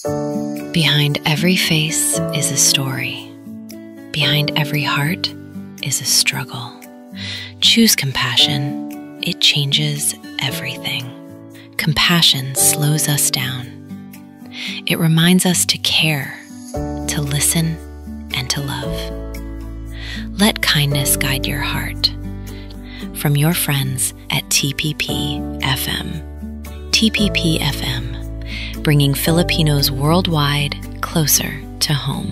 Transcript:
Behind every face is a story. Behind every heart is a struggle. Choose compassion. It changes everything. Compassion slows us down. It reminds us to care, to listen, and to love. Let kindness guide your heart. From your friends at TPP FM. TPP FM, bringing Filipinos worldwide closer to home.